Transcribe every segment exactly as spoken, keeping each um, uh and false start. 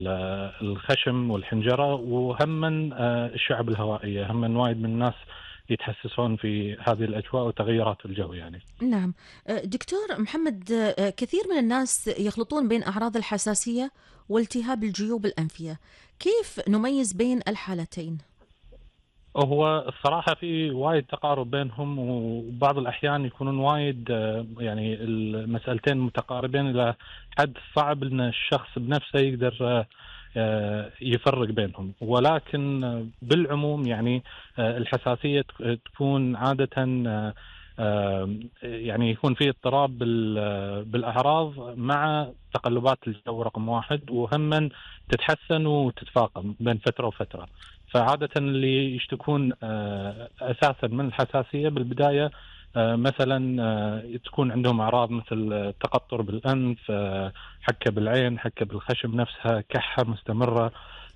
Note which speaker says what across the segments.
Speaker 1: الخشم والحنجرة، وهم الشعب الهوائية. هم وايد من الناس يتحسسون في هذه الأجواء وتغيرات الجو يعني.
Speaker 2: نعم. آه، دكتور محمد، آه، كثير من الناس يخلطون بين أعراض الحساسية والتهاب الجيوب الأنفية. كيف نميز بين الحالتين؟
Speaker 1: هو الصراحة في وايد تقارب بينهم، وبعض الأحيان يكونون وايد آه، يعني المسألتين متقاربين إلى حد صعب أن الشخص بنفسه يقدر آه، آه، يفرق بينهم. ولكن آه، بالعموم يعني آه، الحساسية تك- تكون عادة آه، آه، يعني يكون في اضطراب بال- آه، بالأعراض مع تقلبات الجو رقم واحد، وهم تتحسن وتتفاقم بين فترة وفترة. فعادة اللي يشتكون آه، أساسا من الحساسية بالبداية آه، مثلا آه، تكون عندهم أعراض مثل تقطر بالأنف، آه، حكة بالعين، حكة بالخشم نفسها، كحة مستمرة،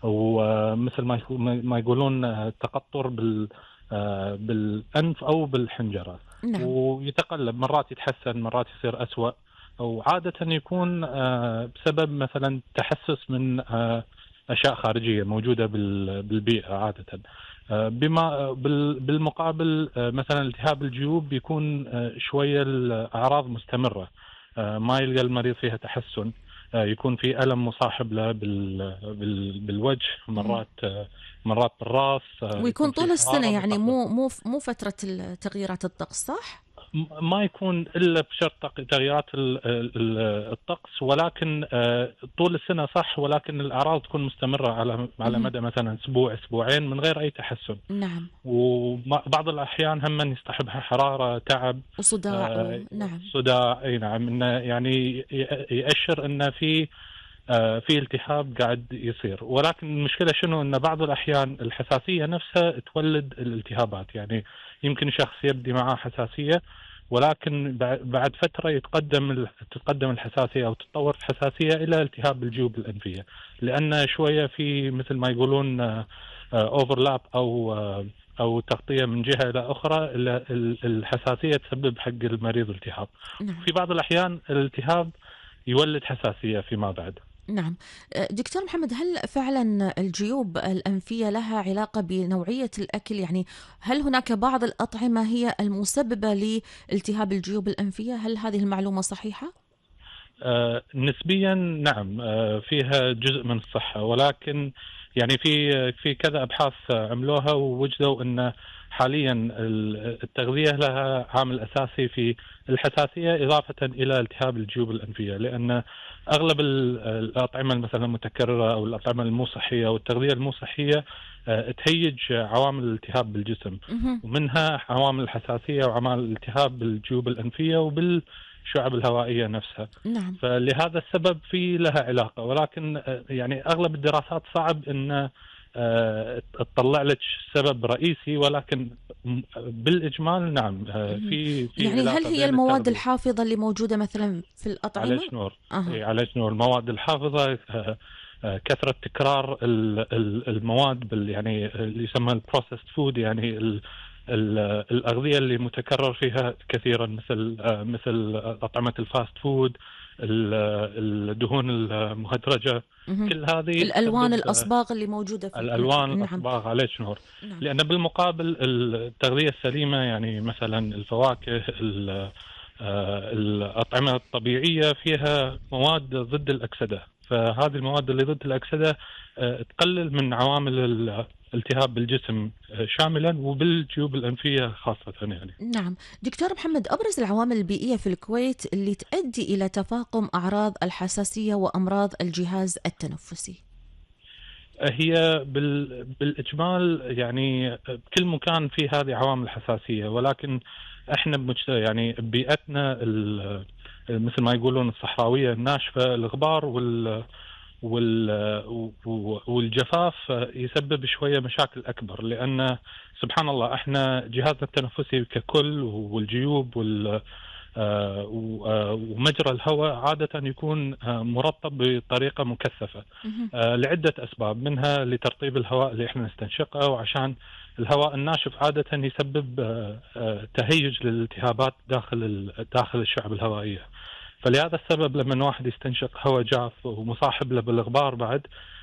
Speaker 1: ومثل ما يكو- ما يقولون آه، تقطر بال آه، بالأنف أو بالحنجرة.
Speaker 2: نعم.
Speaker 1: ويتقلب، مرات يتحسن مرات يصير أسوأ. وعادة يكون آه، بسبب مثلا تحسس من آه، أشياء خارجية موجودة بال- بالبيئة عادة. آه، بما بال- بالمقابل آه، مثلا التهاب الجيوب بيكون آه، شوية الأعراض مستمرة، آه، ما يلقى المريض فيها تحسن. آه، يكون في ألم مصاحب له بال- بال- بالوجه،
Speaker 2: مهم.
Speaker 1: مرات آه، مرات بالرأس، آه،
Speaker 2: ويكون
Speaker 1: يكون في
Speaker 2: طول السنة،
Speaker 1: حرارة
Speaker 2: يعني
Speaker 1: مصاحبة.
Speaker 2: مو مو مو فترة ال- تغييرات الطقس، صح؟
Speaker 1: م- ما يكون الا بشرط تق- تغييرات ال- ال- الطقس، ولكن آه، طول السنه صح، ولكن الاعراض تكون مستمره على على
Speaker 2: مهم.
Speaker 1: مدى مثلا اسبوع اسبوعين من غير اي تحسن.
Speaker 2: نعم.
Speaker 1: وبعض الاحيان هم يصطحبها حراره، تعب،
Speaker 2: وصداع و...
Speaker 1: آه،
Speaker 2: نعم.
Speaker 1: صداع. اي نعم، إنه يعني ي- يأشر ان في آه، في التهاب قاعد يصير. ولكن المشكله شنو؟ ان بعض الاحيان الحساسيه نفسها تولد الالتهابات. يعني يمكن شخص يبدي معاه حساسيه، ولكن بع- بعد فتره يتقدم ال- تتقدم الحساسيه او تتطور الحساسيه الى التهاب الجيوب الانفيه، لان شويه في مثل ما يقولون اوفرلاب او آه، او تغطيه من جهه الى اخرى. ال- ال- الحساسيه تسبب حق المريض التهاب.
Speaker 2: نعم.
Speaker 1: وفي بعض الاحيان الالتهاب يولد حساسيه فيما بعد.
Speaker 2: نعم. آه، دكتور محمد، هل فعلا الجيوب الأنفية لها علاقة بنوعية الأكل؟ يعني هل هناك بعض الأطعمة هي المسببة لالتهاب الجيوب الأنفية؟ هل هذه المعلومة صحيحة؟
Speaker 1: آه، نسبيا نعم، آه، فيها جزء من الصحة، ولكن يعني في في كذا أبحاث عملوها ووجدوا أن حاليا ال- التغذية لها عامل أساسي في الحساسية، إضافة إلى التهاب الجيوب الأنفية. لأن أغلب ال- الأطعمة مثلا المتكررة أو الأطعمة المو صحية أو التغذية المو صحية آه، تهيج عوامل الالتهاب بالجسم،
Speaker 2: مهم.
Speaker 1: ومنها عوامل الحساسية وعوامل الالتهاب بالجيوب الأنفية وبالشعب الهوائية نفسها.
Speaker 2: نعم.
Speaker 1: فلهذا السبب في لها علاقة، ولكن آه، يعني أغلب الدراسات صعب أن آه، تطلع لك سبب رئيسي، ولكن م- بالإجمال نعم، آه،
Speaker 2: مهم.
Speaker 1: في في
Speaker 2: يعني هل
Speaker 1: علاقة
Speaker 2: هي
Speaker 1: بين
Speaker 2: المواد
Speaker 1: التغذية.
Speaker 2: الحافظة اللي موجودة مثلا في الأطعمة؟
Speaker 1: عليش نور.
Speaker 2: أها.
Speaker 1: إي، عليش نور. المواد الحافظة، آه، آه، كثرة تكرار ال- ال- المواد بال يعني اللي يسمى البروسيسد فود، يعني ال ال الأغذية اللي متكرر فيها كثيرا، مثل آه، مثل أطعمة الفاست فود، ال- الدهون المهدرجة.
Speaker 2: مهم.
Speaker 1: كل هذه
Speaker 2: الألوان،
Speaker 1: تسبب آه،
Speaker 2: الأصباغ اللي موجودة في ال...
Speaker 1: الألوان،
Speaker 2: نعم.
Speaker 1: الأصباغ. عليش نور.
Speaker 2: نعم.
Speaker 1: لأن بالمقابل التغذية السليمة، يعني مثلا الفواكه، ال- آه، الأطعمة الطبيعية فيها مواد ضد الأكسدة. فهذه المواد اللي ضد الأكسدة آه، تقلل من عوامل الالتهاب بالجسم آه، شاملا، وبالجيوب الأنفية خاصة يعني.
Speaker 2: نعم. دكتور محمد، أبرز العوامل البيئية في الكويت اللي تؤدي إلى تفاقم أعراض الحساسية وأمراض الجهاز التنفسي؟
Speaker 1: هي بال... بالإجمال يعني بكل مكان في هذه عوامل الحساسية، ولكن احنا بمجت... يعني بيئتنا ال... مثل ما يقولون الصحراوية الناشفة، الغبار وال... وال... والجفاف يسبب شوية مشاكل أكبر. لأن سبحان الله احنا جهازنا التنفسي ككل، والجيوب وال... آه، و- آه، ومجرى الهواء عادة يكون آه، مرطب بطريقة مكثفة
Speaker 2: مهم.
Speaker 1: آه، لعدة أسباب، منها لترطيب الهواء اللي احنا نستنشقه، وعشان الهواء الناشف عادة يسبب آه، آه، تهيج للالتهابات داخل ال- داخل الشعب الهوائية. فلهذا السبب لما واحد يستنشق هواء جاف ومصاحب له بالغبار بعد،